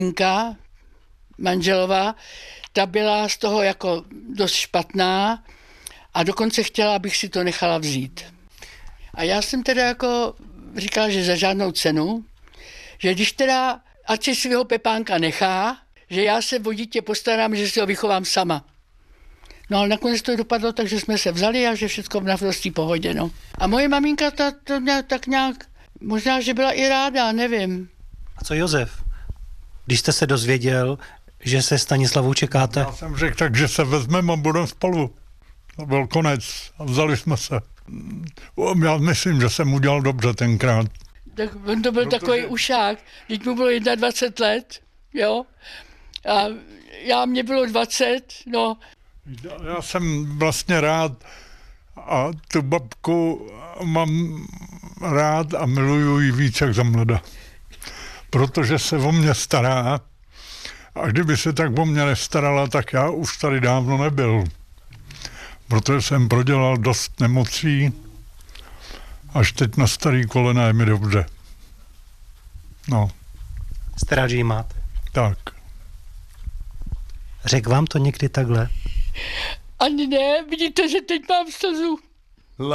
Inka, manželová, ta byla z toho jako dost špatná a dokonce chtěla, abych si to nechala vzít. A já jsem teda jako říkal, že za žádnou cenu, že když teda, ať si svého Pepánka nechá, že já se o dítě postarám, že si ho vychovám sama. No ale nakonec to dopadlo tak, že jsme se vzali a že všechno v naprostý pohodě, no. A moje maminka to nějak, tak nějak, možná, že byla i ráda, nevím. A co Josef? Když jste se dozvěděl, že se Stanislavou čekáte? Já jsem řekl tak, že se vezmeme a budeme spolu. To byl konec a vzali jsme se. Já myslím, že jsem udělal dobře tenkrát. Tak on to byl takový ušák, když mu bylo 21 let, jo, a mě bylo 20, no. Já jsem vlastně rád a tu babku mám rád a miluju ji víc jak za mlada. Protože se o mě stará a kdyby se tak o mě nestarala, tak já už tady dávno nebyl. Protože jsem prodělal dost nemocí, až teď na starý kolena je mi dobře. No. Jste rád, že ji máte? Tak. Řekl vám to někdy takhle? Ani ne, vidíte, že teď mám slzu.